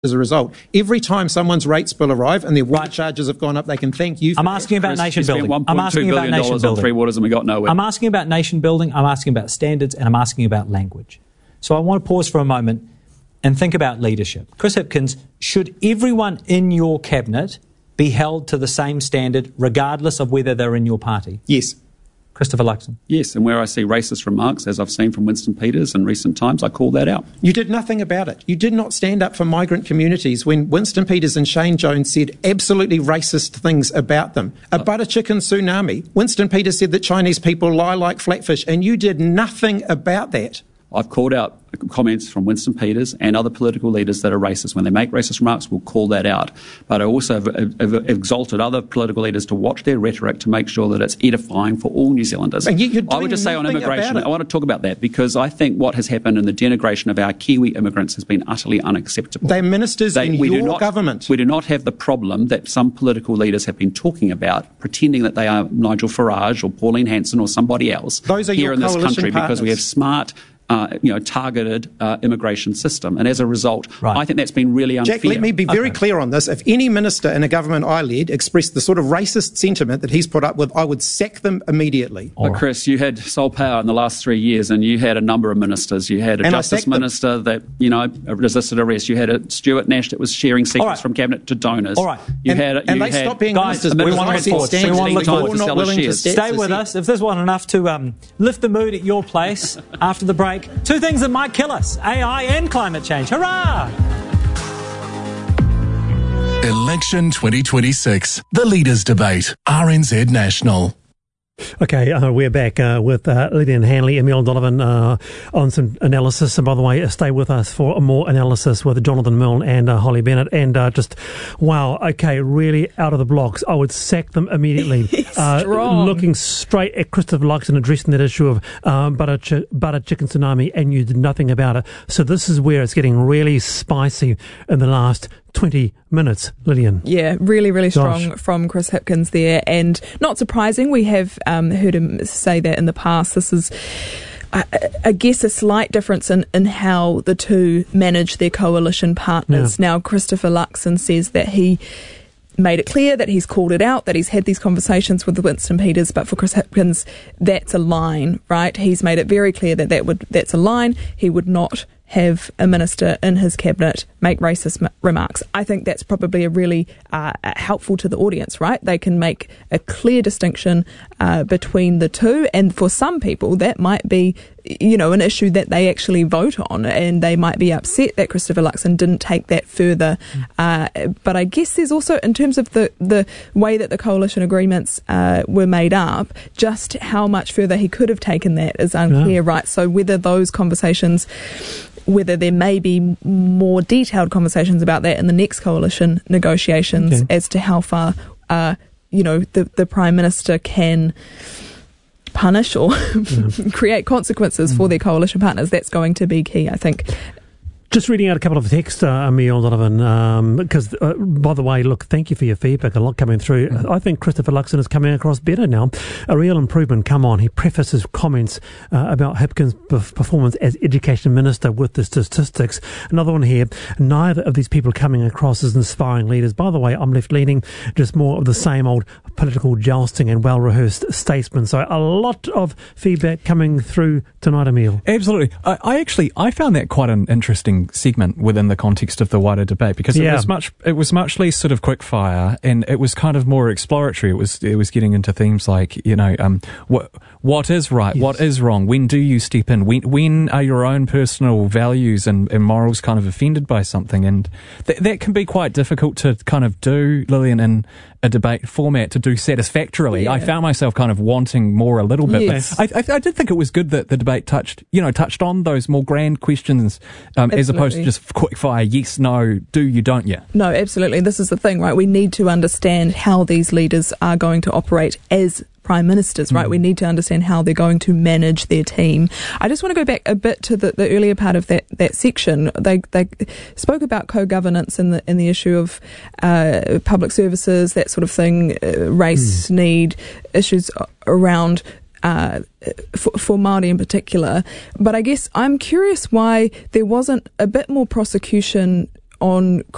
as a result. Every time someone's rates bill arrive and their water charges have gone up, they can thank you for I'm asking about nation building. I'm asking about nation building. On three waters and we got nowhere. I'm asking about nation building, I'm asking about standards, and I'm asking about language. So I want to pause for a moment and think about leadership. Chris Hipkins, should everyone in your cabinet be held to the same standard regardless of whether they're in your party? Yes. Christopher Luxon. Yes, and where I see racist remarks, as I've seen from Winston Peters in recent times, I call that out. You did nothing about it. You did not stand up for migrant communities when Winston Peters and Shane Jones said absolutely racist things about them. A butter chicken tsunami. Winston Peters said that Chinese people lie like flatfish, and you did nothing about that. I've called out comments from Winston Peters and other political leaders that are racist. When they make racist remarks, we'll call that out. But I also have exalted other political leaders to watch their rhetoric to make sure that it's edifying for all New Zealanders. And I would just say on immigration, I want to talk about that because I think what has happened in the denigration of our Kiwi immigrants has been utterly unacceptable. They're ministers in your government. We do not have the problem that some political leaders have been talking about, pretending that they are Nigel Farage or Pauline Hanson or somebody else Those are here your in this country partners. because we have smart targeted immigration system. And as a result, I think that's been really unfair. Jack, let me be very clear on this. If any minister in a government I led expressed the sort of racist sentiment that he's put up with, I would sack them immediately. But Chris, you had sole power in the last 3 years and you had a number of ministers. You had a justice minister that, resisted arrest. You had a Stuart Nash that was sharing secrets from cabinet to donors. All right. They stopped being ministers. We want to look forward. Stay Stay with us. If this wasn't enough to lift the mood at your place after the break, two things that might kill us, AI and climate change. Hurrah! Election 2026, the Leaders' Debate, RNZ National. Okay, we're back with Lillian Hanley, Emile Donovan on some analysis. And by the way, stay with us for more analysis with Jonathan Milne and Holly Bennett. And really out of the blocks. I would sack them immediately. Looking straight at Christopher Luxon addressing that issue of butter chicken tsunami, and you did nothing about it. So this is where it's getting really spicy in the last 20 minutes, Lillian. Yeah, really, really strong from Chris Hipkins there. And not surprising, we have heard him say that in the past. This is, I guess, a slight difference in how the two manage their coalition partners. Yeah. Now, Christopher Luxon says that he made it clear that he's called it out, that he's had these conversations with Winston Peters, but for Chris Hipkins, that's a line, right? He's made it very clear that that's a line. He would not have a minister in his cabinet make racist remarks. I think that's probably a really helpful to the audience, right? They can make a clear distinction between the two, and for some people that might be, an issue that they actually vote on, and they might be upset that Christopher Luxon didn't take that further. But I guess there's also, in terms of the way that the coalition agreements were made up, just how much further he could have taken that is unclear, right? So whether those conversations, whether there may be more detailed conversations about that in the next coalition negotiations as to how far, the Prime Minister can punish or create consequences for their coalition partners. That's going to be key, I think. Just reading out a couple of texts, Emile Donovan, because, by the way, look, thank you for your feedback. A lot coming through. I think Christopher Luxon is coming across better now. A real improvement. Come on. He prefaces comments about Hipkins' performance as Education Minister with the statistics. Another one here. Neither of these people coming across as inspiring leaders. By the way, I'm left-leaning, just more of the same old political jousting and well-rehearsed statesmen. So a lot of feedback coming through tonight, Emile. Absolutely. I found that quite an interesting segment within the context of the wider debate, because it was much less sort of quick fire, and it was kind of more exploratory. It was getting into themes like, what is right, what is wrong, when do you step in, when are your own personal values and morals kind of offended by something, and that can be quite difficult to kind of do, Lillian, in a debate format, to do satisfactorily. I found myself kind of wanting more a little bit, but I did think it was good that the debate touched on those more grand questions, as opposed to just quick fire, yes, no, do you, don't you? No, absolutely. This is the thing, right? We need to understand how these leaders are going to operate as prime ministers, right? We need to understand how they're going to manage their team. I just want to go back a bit to the earlier part of that section. They spoke about co-governance and the issue of public services, that sort of thing, race, need, issues around for Māori in particular. But I guess I'm curious why there wasn't a bit more prosecution on